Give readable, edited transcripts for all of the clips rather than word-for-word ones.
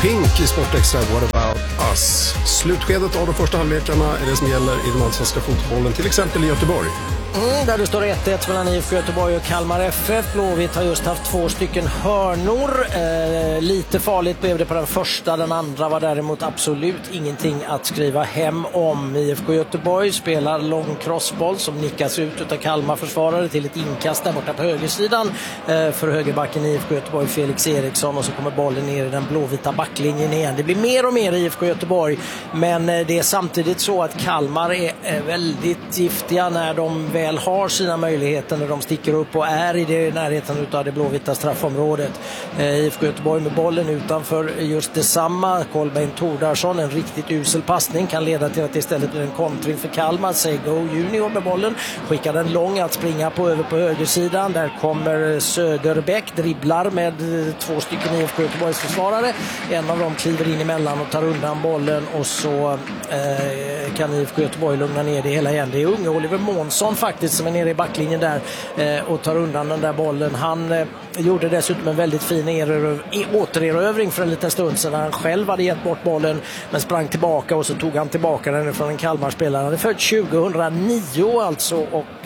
Pink i Sportextra, What About Us. Slutskedet av de första halvlekarna är det som gäller i den allsvenska fotbollen, till exempel i Göteborg. Där det står 1-1 mellan IFK Göteborg och Kalmar FF. Blåvitt har just haft 2 stycken hörnor. Lite farligt blev det på den första. Den andra var däremot absolut ingenting att skriva hem om. IFK Göteborg spelar lång crossboll som nickas ut av Kalmar-försvarare till ett inkast där borta på högersidan för högerbacken IFK Göteborg Felix Eriksson, och så kommer bollen ner i den blåvita backlinjen igen. Det blir mer och mer IFK Göteborg, men det är samtidigt så att Kalmar är väldigt giftiga när de väl har sina möjligheter, när de sticker upp och är i det närheten av det blåvita straffområdet. IFK Göteborg med bollen utanför just detsamma. Kolbeinn Tordarsson, en riktigt usel passning kan leda till att det istället blir en kontring för Kalmar. Sego Junior med bollen, skickar den lång att springa över på högersidan. Där kommer Söderbäck, dribblar med 2 stycken IFK Göteborgs försvarare. En av dem kliver in emellan och tar undan bollen, och så kan IFK Göteborg lugna ner det hela igen. Det är unge Oliver Månsson faktiskt som är nere i backlinjen där och tar undan den där bollen. Han gjorde dessutom en väldigt fin återerövring för en liten stund sedan. Han själv hade gett bort bollen men sprang tillbaka, och så tog han tillbaka den från en Kalmar-spelare. Han är född 2009 alltså, och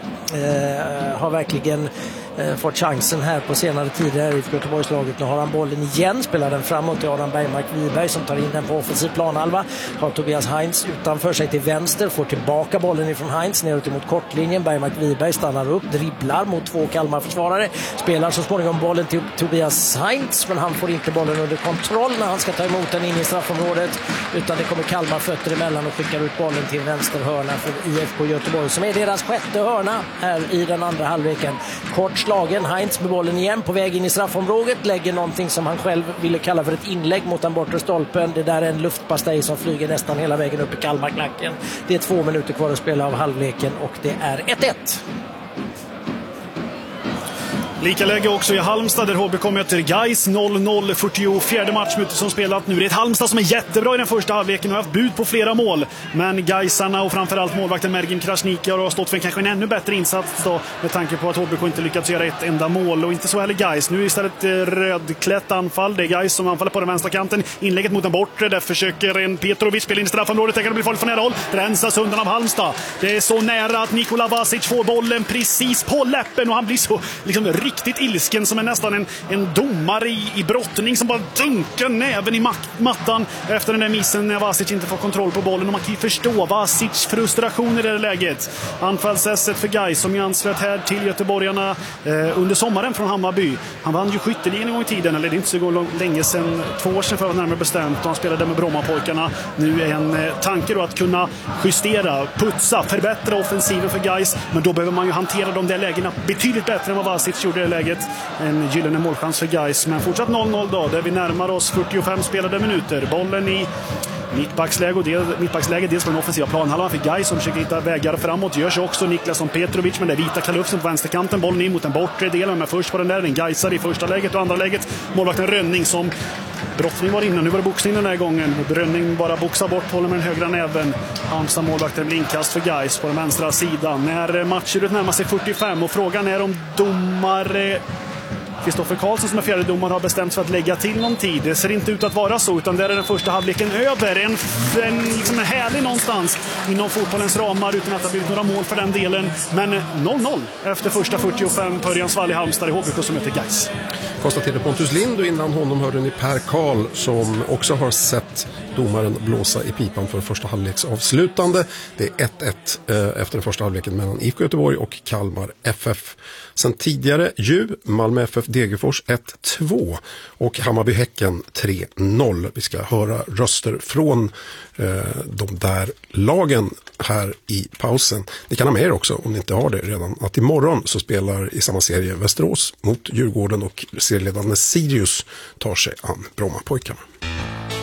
har verkligen fått chansen här på senare tider i Göteborgslaget. Nu har han bollen igen, spelar den framåt till Adam Bergmark-Wiberg som tar in den på offensiv planhalva. Har Tobias Heinz utanför sig till vänster, får tillbaka bollen ifrån Heinz neråt mot kortlinjen. Bergmark-Wiberg stannar upp, dribblar mot 2 Kalmar-försvarare, spelar så småningom bollen till Tobias Heinz, men han får inte bollen under kontroll när han ska ta emot den in i straffområdet, utan det kommer Kalmar fötter emellan och skickar ut bollen till vänster hörna för IFK Göteborg, som är deras 6:e hörna här i den andra halvleken. Kort slagen, Heinz med bollen igen på väg in i straffområdet, lägger någonting som han själv ville kalla för ett inlägg mot den bortre stolpen. Det där är en luftpastej som flyger nästan hela vägen upp i Kalmarklacken. Det är 2 minuter kvar att spela av halvleken och det är 1-1. Lika läge också i Halmstad där HBK möter Gais 0-0, 44 matchminuter som spelat nu. Det är ett Halmstad som är jättebra i den första halvleken och har haft bud på flera mål. Men Gaisarna och framförallt målvakten Mergim Krasniqi har stått för kanske en ännu bättre insats då, med tanke på att HBK inte lyckats göra ett enda mål, och inte så heller Gais. Nu är istället rödklätt anfall. Det är Gais som anfaller på den vänstra kanten. Inlägget mot den bortre, där försöker en Petrovic spela in i straffområdet. Det kan bli farligt från nära håll. Rensas undan av Halmstad. Det är så nära att Nikola Vasic får bollen precis på läppen, och han blir så riktigt ilsken som är nästan en domare i brottning som bara dunkar näven i mattan efter den där missen när Vasic inte får kontroll på bollen. Och man kan ju förstå Vasic frustration i det läget. Anfallsässet för Gais som är anslöt här till göteborgarna under sommaren från Hammarby. Han vann ju skytteligan en gång i tiden, eller det är inte så länge sedan, 2 år sedan för att närmare bestämt, och han spelade med Brommapojkarna. Nu är en tanke då att kunna justera, putsa, förbättra offensiven för Gais, men då behöver man ju hantera de där lägena betydligt bättre än vad Vasic gjorde i det läget. En gyllene målchans för Gais, men fortsatt 0-0 då, där vi närmar oss 45 spelade minuter. Bollen i mittbacksläge, dels på den offensiva planhalvan för Gais som försöker hitta vägar framåt. Görs också Niklasson Petrovic, men det är vita kalufsen på vänsterkanten. Bollen in mot den bortre delen, men först på den där, den Gaisar i första läget, och andra läget målvakten Rönning som brottning var innan. Nu var det boxning den här gången. Rönning bara boxar bort bollen med den högra näven. Halmstad målvakten blir inkast för Gais på den vänstra sidan. När matchen närmar sig 45, och frågan är om domare Kristoffer Karlsson som är fjärde domare har bestämt sig för att lägga till någon tid. Det ser inte ut att vara så, utan där är den första halvleken över. En härlig någonstans inom fotbollens ramar, utan att det har blivit några mål för den delen. Men 0-0 efter första 45 på Örjans vall i Halmstad i HBK som heter Gais. Konstaterade Pontus Lind, och innan honom hörde ni Per Karl som också har sett domaren blåsa i pipan för första halvleks avslutande. Det är 1-1 efter den första halvleken mellan IFK Göteborg och Kalmar FF. Sen tidigare Malmö FF Degerfors 1-2 och Hammarby Häcken 3-0. Vi ska höra röster från de där lagen här i pausen. Ni kan ha med er också, om ni inte har det redan, att imorgon så spelar i samma serie Västerås mot Djurgården, och serieledande Sirius tar sig an Brommapojkarna.